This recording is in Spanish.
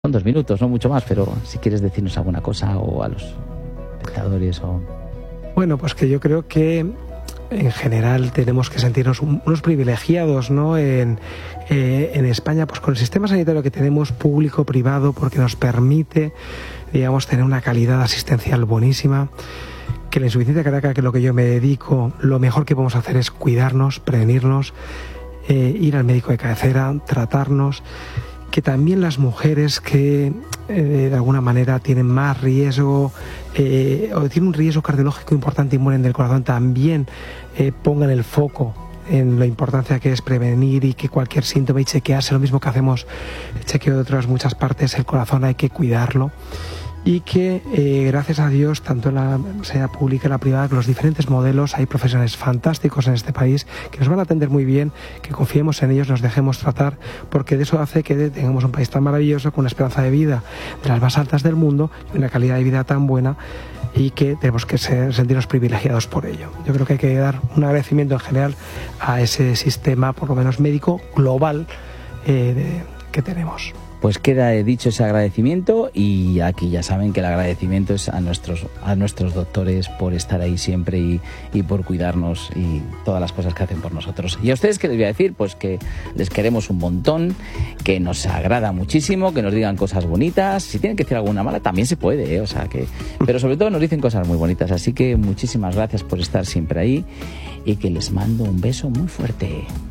Son 2 minutos, no mucho más, pero si quieres decirnos alguna cosa o a los espectadores o... Bueno, pues que yo creo que en general tenemos que sentirnos unos privilegiados, ¿no? En España, pues con el sistema sanitario que tenemos, público, privado, porque nos permite, digamos, tener una calidad asistencial buenísima, que la insuficiencia cardíaca, que es lo que yo me dedico, lo mejor que podemos hacer es cuidarnos, prevenirnos, ir al médico de cabecera, tratarnos, que también las mujeres que de alguna manera tienen más riesgo o tienen un riesgo cardiológico importante y mueren del corazón, también pongan el foco en la importancia que es prevenir y que cualquier síntoma y chequearse, lo mismo que hacemos chequeo de otras muchas partes, el corazón hay que cuidarlo. Y que gracias a Dios, tanto en la sanidad pública y en la privada, con los diferentes modelos, hay profesionales fantásticos en este país que nos van a atender muy bien, que confiemos en ellos, nos dejemos tratar, porque de eso hace que tengamos un país tan maravilloso, con una esperanza de vida de las más altas del mundo y una calidad de vida tan buena, y que tenemos que sentirnos privilegiados por ello. Yo creo que hay que dar un agradecimiento en general a ese sistema, por lo menos médico, global que tenemos. Pues queda dicho ese agradecimiento, y aquí ya saben que el agradecimiento es a nuestros doctores por estar ahí siempre y por cuidarnos y todas las cosas que hacen por nosotros. Y a ustedes, ¿qué les voy a decir? Pues que les queremos un montón, que nos agrada muchísimo, que nos digan cosas bonitas. Si tienen que decir alguna mala, también se puede, pero sobre todo nos dicen cosas muy bonitas. Así que muchísimas gracias por estar siempre ahí y que les mando un beso muy fuerte.